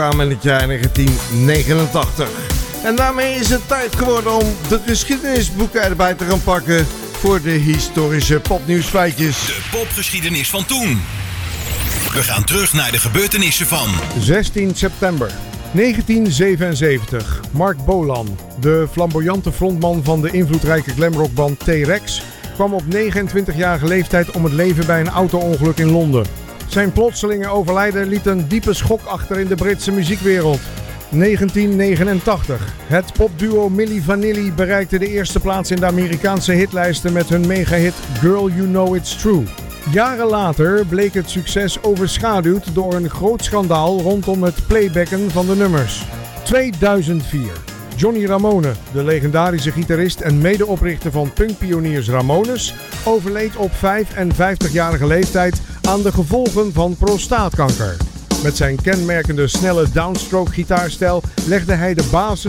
in het jaar 1989. En daarmee is het tijd geworden om de geschiedenisboeken erbij te gaan pakken voor de historische popnieuwsfeitjes. De popgeschiedenis van toen. We gaan terug naar de gebeurtenissen van 16 september 1977. Mark Bolan, de flamboyante frontman van de invloedrijke glamrockband T-Rex, kwam op 29-jarige leeftijd om het leven bij een auto-ongeluk in Londen. Zijn plotselinge overlijden liet een diepe schok achter in de Britse muziekwereld. 1989. Het popduo Milli Vanilli bereikte de eerste plaats in de Amerikaanse hitlijsten met hun megahit Girl You Know It's True. Jaren later bleek het succes overschaduwd door een groot schandaal rondom het playbacken van de nummers. 2004. Johnny Ramone, de legendarische gitarist en medeoprichter van punkpioniers Ramones, overleed op 55-jarige leeftijd aan de gevolgen van prostaatkanker. Met zijn kenmerkende snelle downstroke gitaarstijl legde hij de basis